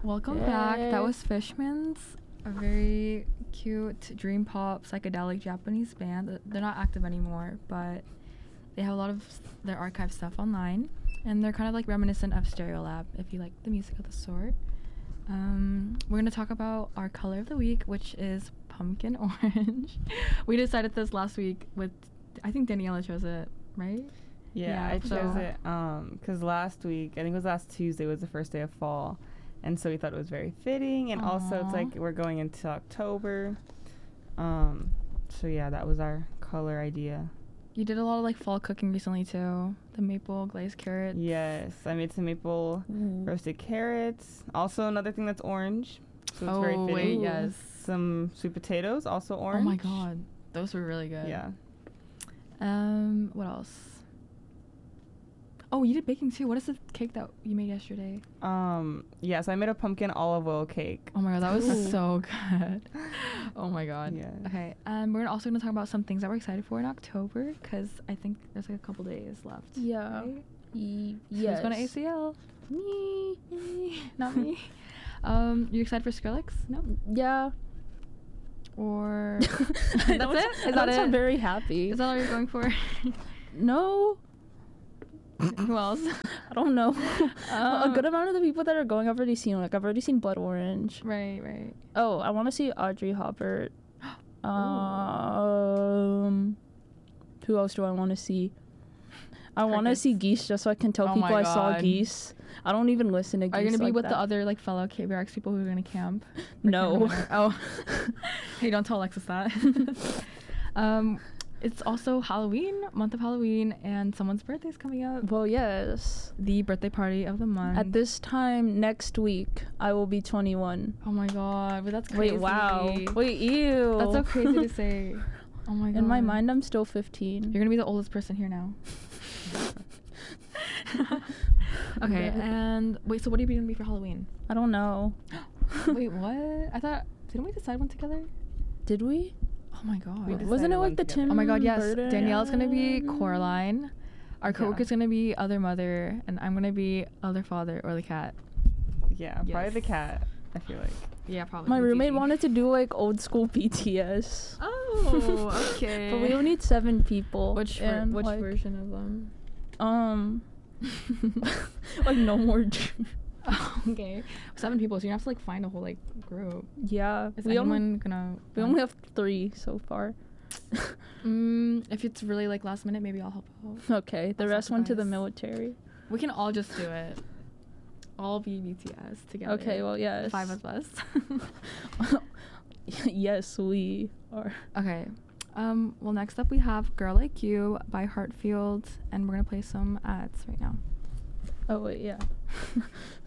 Welcome back. That was Fishman's, a very cute dream pop psychedelic Japanese band. They're not active anymore, but they have a lot of their archive stuff online, and they're kind of like reminiscent of Stereolab if you like the music of the sort. We're gonna talk about our color of the week, which is pumpkin orange. We decided this last week with, I think Daniela chose it, right? Yeah, I chose it because last week, I think it was last Tuesday, was the first day of fall. And so we thought it was very fitting. And also it's like we're going into October. So yeah, that was our color idea. You did a lot of like fall cooking recently too. The maple glazed carrots. Yes, I made some maple roasted carrots. Also another thing that's orange. So it's very fitting. Wait, yes. Some sweet potatoes, also orange. Oh my god. Those were really good. Yeah. What else? Oh, you did baking too. What is the cake that you made yesterday? Yeah, so I made a pumpkin olive oil cake. Oh my god, that was so good. Oh my god. Yeah. Okay, we're also gonna talk about some things that we're excited for in October, because I think there's like a couple days left. Yeah. Right? Yes. Who's going to ACL? Me. Not me. You excited for Skrillex? No. Yeah. Or That's it? Is I that don't it? sound very happy. Is that all you're going for? No. Who else? I don't know. A good amount of the people that are going, I've already seen. Like, I've already seen Blood Orange. Right. Oh, I want to see Audrey Hopper. Who else do I want to see? I want to see Geese just so I can tell Oh people my I saw God. Geese. I don't even listen to Geese. Are you gonna be like with that. the other like fellow KBRX people who are gonna camp? No. Oh. Hey, don't tell Alexis that. It's also Halloween, month of Halloween, and someone's birthday's coming up. Well, yes. The birthday party of the month. At this time next week, I will be 21. Oh my god, but that's crazy. Wait, wow. Wait, ew. That's so crazy to say. Oh my god. In my mind, I'm still 15. You're gonna be the oldest person here now. Okay, and wait, so what are you gonna be for Halloween? I don't know. Wait, what? I thought, didn't we decide one together? Did we? Oh my god. We Wasn't it decided like one the together. Tim Oh my god, yes. Burton? Danielle's gonna be Coraline. Our coworker's gonna be Other Mother, and I'm gonna be Other Father or the cat. Yeah, probably Yes. the cat, I feel like. Yeah, probably. My roommate Gigi. wanted to do like old school BTS. Oh, okay. But we only need 7 people. Which and, which like, version of them? like No More Dream. Oh, okay. 7 people, so you have to like find a whole like group. Yeah. Is we anyone gonna? we only have 3 so far. If it's really like last minute, maybe I'll help out. Okay. The I'll rest went to the sacrifice. military. We can all just do it. All be BTS together. Okay, well, yes. 5 of us. Yes, we are. Okay. Well, next up we have Girl Like You by Heartfield, and we're gonna play some ads right now. Oh, wait, yeah.